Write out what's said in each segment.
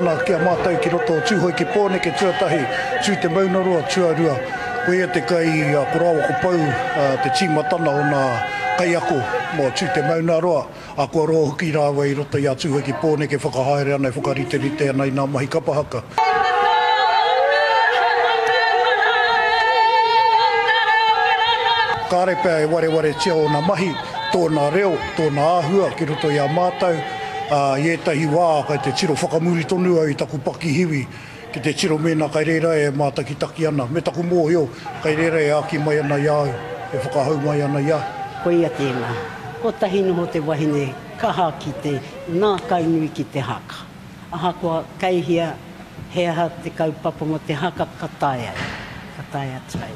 Nā kia mātai ki roto tūhoi ki pōne ke tuatahi, tū te maunarua tuarua. Koe te kai korawa ko pau te tīmatana o nā kai ako mō tū te maunarua. A kua roa huki rāwa i roto i a tūhoi ki pōne ke whakahaere ana, whakarite ana i nā mahi kapahaka. Kāre pēa e ware tia o nā mahi, tōna reo, tōna āhua ki roto i a mātau. I etahi wā, kai te tiro whakamuri tonu au i taku paki hiwi, ki te tiro mena kai reira e mātakitaki ana. Me taku mōhio, kai reira e āki mai ana iau, e whakahau mai ana iau. Ko ia tēnā, ko tahino ho te wahine, kaha ki te nā kainui ki te haka. Aha kua kaihia, he aha te kaupapa mo te haka kataia tai.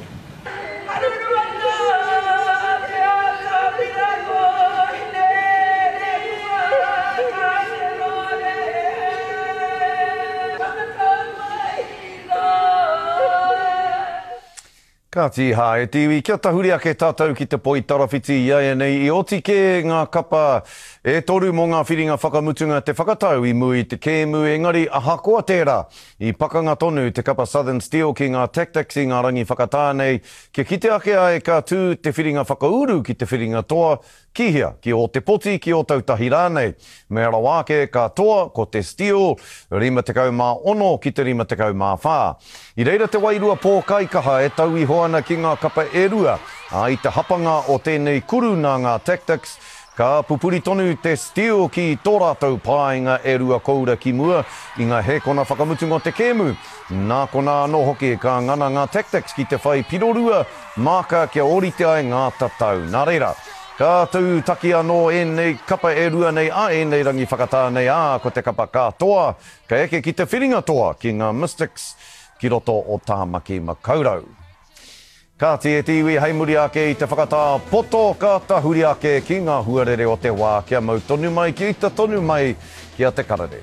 Ka tiha e tiwi, kia tahuri ake tātou ki te poi tarawhiti ia e nei i oti ke ngā kapa e toru mō ngā whiringa whakamutunga te whakatau I mui te kēmu engari ahakoa tērā I pakanga tonu te kapa Southern Steel ki ngā tactics I ngā rangi whakatānei ki kite ake ai ka tū te whiringa whakauru ki te whiringa toa kihia ki o te poti ki o tautahi rānei. Me rawake ka toa ko te steel 56 ki te 54. I reira te wairua pōkai kaha e tau I hoana ki ngā kapa e rua I te hapanga o tēnei kuru nā ngā tactics ka pupuri tonu te steel ki tō rātou pāinga e rua koura ki mua I ngā he kona whakamutunga te kēmu. Nā kona anō hoki ka ngana ngā tactics ki te whai pirorua māka kia orite ai ngā tatau. Nā reira, ka tau taki anō e nei kapa e rua nei a e nei rangi whakatā nei a ko te kapa katoa, ka eke ki te whiringa toa ki ngā Mystics ki roto o Tāmaki Makaurau. Ka te tiwi hei muri ake I te whakatā poto, ka tahuri ake ki ngā huarere o te wā kia mau tonu mai ki ita tonu mai kia te karare.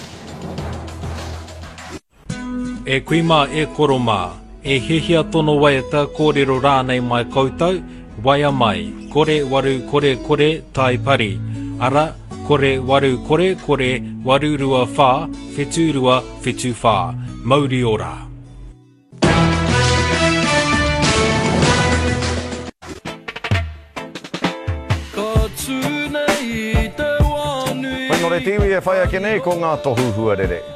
E kuima e koroma, e hehia tono waiata kōrero rānei mai koutou, waia mai, kore waru tai pari. Ara, kore waru kore waru rua whā, whetu rua whetu whā. Mauri ora. Whaingore tiwi e whai ake nei ko ngā tohu huarere.